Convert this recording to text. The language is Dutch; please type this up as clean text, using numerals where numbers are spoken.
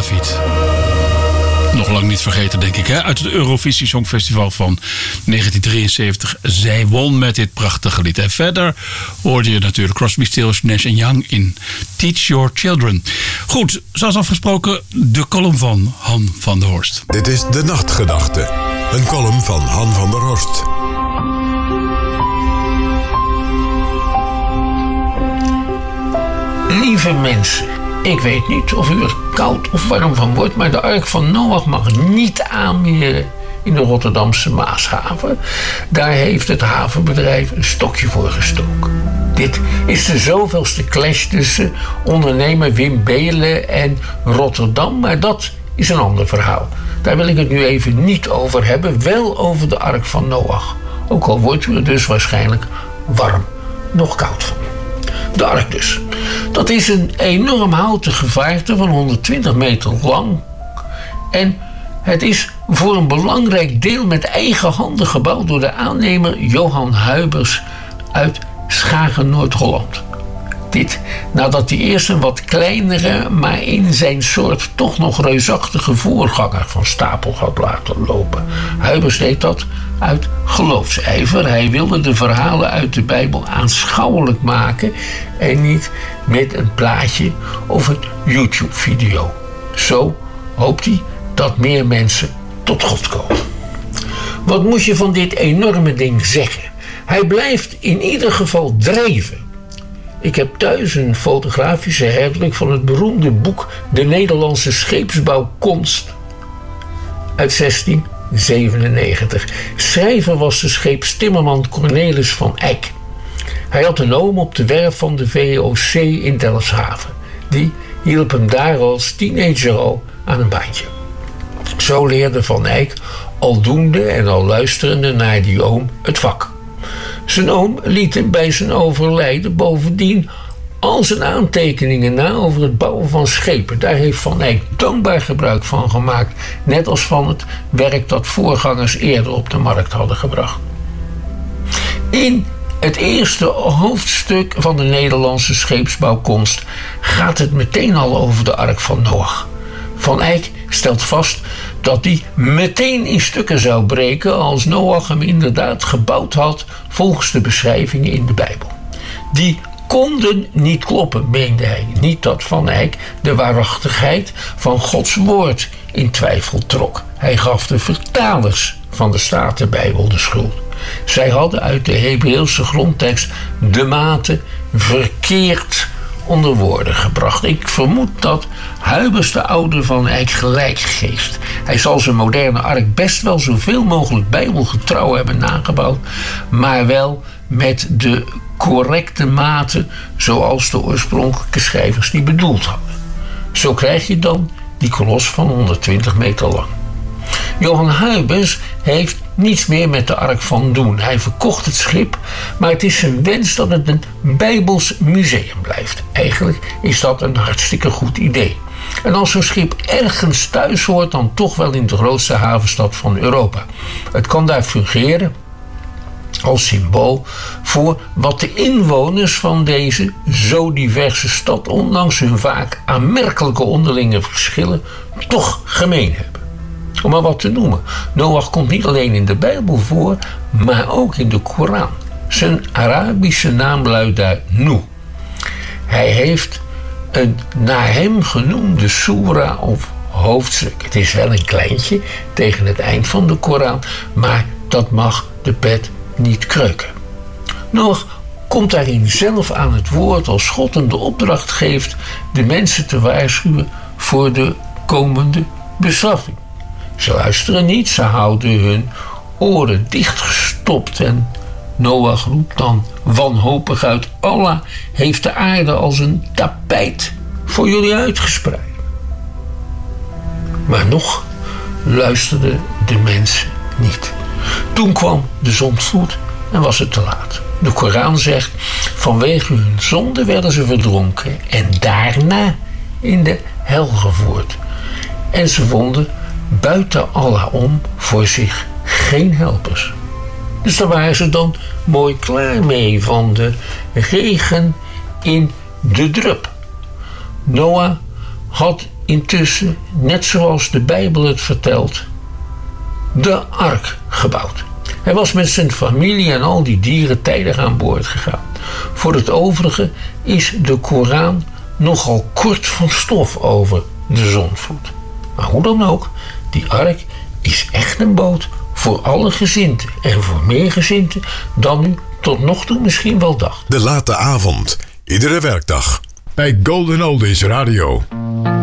David. Nog lang niet vergeten, denk ik, hè? Uit het Eurovisie Songfestival van 1973. Zij won met dit prachtige lied. En verder hoorde je natuurlijk Crosby, Stills, Nash & Young in Teach Your Children. Goed, zoals afgesproken, de column van Han van der Horst. Dit is De Nachtgedachte. Een column van Han van der Horst. Lieve mensen, ik weet niet of u er koud of warm van wordt, maar de Ark van Noach mag niet aanmeren in de Rotterdamse Maashaven. Daar heeft het havenbedrijf een stokje voor gestoken. Dit is de zoveelste clash tussen ondernemer Wim Beelen en Rotterdam, maar dat is een ander verhaal. Daar wil ik het nu even niet over hebben, wel over de Ark van Noach. Ook al wordt u er dus waarschijnlijk warm, nog koud van. De Ark dus. Dat is een enorm houten gevaarte van 120 meter lang. En het is voor een belangrijk deel met eigen handen gebouwd door de aannemer Johan Huibers uit Schagen, Noord-Holland. Dit nadat hij eerst een wat kleinere, maar in zijn soort toch nog reusachtige voorganger van stapel had laten lopen. Huibers deed dat uit geloofsijver. Hij wilde de verhalen uit de Bijbel aanschouwelijk maken en niet met een plaatje of een YouTube-video. Zo hoopt hij dat meer mensen tot God komen. Wat moet je van dit enorme ding zeggen? Hij blijft in ieder geval drijven. Ik heb thuis een fotografische herdruk van het beroemde boek De Nederlandse Scheepsbouwkunst uit 1697. Schrijver was de scheepstimmerman Cornelis van Eyck. Hij had een oom op de werf van de VOC in Delfshaven. Die hielp hem daar als teenager al aan een baantje. Zo leerde Van Eyck aldoende en al luisterende naar die oom het vak. Zijn oom liet hem bij zijn overlijden bovendien al zijn aantekeningen na over het bouwen van schepen. Daar heeft Van Eyck dankbaar gebruik van gemaakt, net als van het werk dat voorgangers eerder op de markt hadden gebracht. In het eerste hoofdstuk van de Nederlandse scheepsbouwkunst gaat het meteen al over de Ark van Noach. Van Eyck stelt vast dat die meteen in stukken zou breken als Noach hem inderdaad gebouwd had volgens de beschrijvingen in de Bijbel. Die konden niet kloppen, meende hij. Niet dat Van Eyck de waarachtigheid van Gods woord in twijfel trok. Hij gaf de vertalers van de Statenbijbel de schuld. Zij hadden uit de Hebreeuwse grondtekst de maten verkeerd onder woorden gebracht. Ik vermoed dat Huibers de oude Van Eyck gelijk geeft. Hij zal zijn moderne ark best wel zoveel mogelijk bijbelgetrouw hebben nagebouwd, maar wel met de correcte maten zoals de oorspronkelijke schrijvers die bedoeld hadden. Zo krijg je dan die kolos van 120 meter lang. Johan Huibers heeft niets meer met de Ark van doen. Hij verkocht het schip, maar het is zijn wens dat het een Bijbels museum blijft. Eigenlijk is dat een hartstikke goed idee. En als zo'n schip ergens thuis hoort, dan toch wel in de grootste havenstad van Europa. Het kan daar fungeren als symbool voor wat de inwoners van deze zo diverse stad, ondanks hun vaak aanmerkelijke onderlinge verschillen, toch gemeen hebben. Om maar wat te noemen. Noach komt niet alleen in de Bijbel voor, maar ook in de Koran. Zijn Arabische naam luidt daar Nu. Hij heeft een naar hem genoemde soera of hoofdstuk. Het is wel een kleintje tegen het eind van de Koran, maar dat mag de pet niet kreuken. Noach komt daarin zelf aan het woord als God hem de opdracht geeft de mensen te waarschuwen voor de komende bestraffing. Ze luisteren niet, ze houden hun oren dichtgestopt en Noach roept dan wanhopig uit: Allah heeft de aarde als een tapijt voor jullie uitgespreid. Maar nog luisterden de mensen niet. Toen kwam de zondvloed en was het te laat. De Koran zegt: vanwege hun zonde werden ze verdronken en daarna in de hel gevoerd. En ze vonden buiten Allah om voor zich geen helpers. Dus daar waren ze dan mooi klaar mee, van de regen in de drup. Noach had intussen, net zoals de Bijbel het vertelt, de ark gebouwd. Hij was met zijn familie en al die dieren tijdig aan boord gegaan. Voor het overige is de Koran nogal kort van stof over de zondvloed. Maar hoe dan ook, die ark is echt een boot voor alle gezinten en voor meer gezinten dan u tot nog toe misschien wel dacht. De late avond, iedere werkdag, bij Golden Oldies Radio.